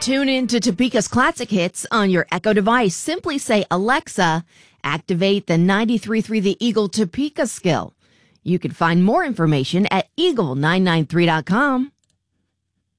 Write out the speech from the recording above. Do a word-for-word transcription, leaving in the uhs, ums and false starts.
Tune in to Topeka's Classic Hits on your Echo device. Simply say, Alexa, activate the ninety-three point three The Eagle Topeka skill. You can find more information at eagle nine nine three dot com.